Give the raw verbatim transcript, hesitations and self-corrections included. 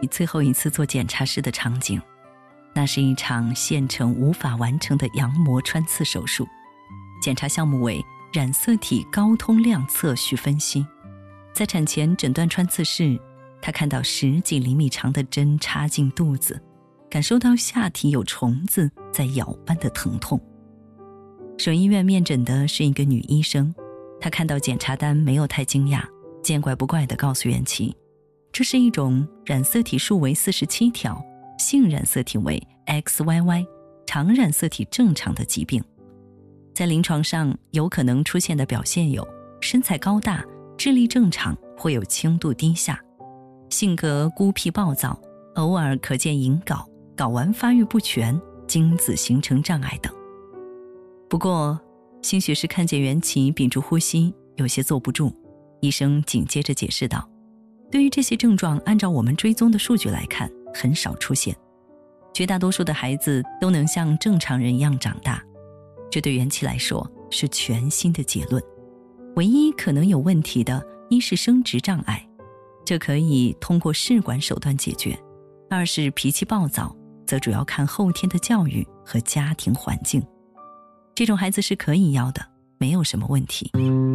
最后一次做检查时的场景。那是一场县城无法完成的羊膜穿刺手术，检查项目为染色体高通量测序分析。在产前诊断穿刺室，他看到十几厘米长的针插进肚子，感受到下体有虫子在咬般的疼痛。省医院面诊的是一个女医生，她看到检查单没有太惊讶，见怪不怪地告诉袁琪，这是一种染色体数为四十七条，性染色体为 X Y Y， 常染色体正常的疾病。在临床上有可能出现的表现有身材高大，智力正常或有轻度低下，性格孤僻暴躁，偶尔可见隐睾，睾丸发育不全，精子形成障碍等。不过兴许是看见袁琪屏住呼吸有些坐不住，医生紧接着解释道，对于这些症状按照我们追踪的数据来看很少出现，绝大多数的孩子都能像正常人一样长大，这对袁琪来说是全新的结论。唯一可能有问题的一是生殖障碍，这可以通过试管手段解决；二是脾气暴躁，则主要看后天的教育和家庭环境。这种孩子是可以要的，没有什么问题。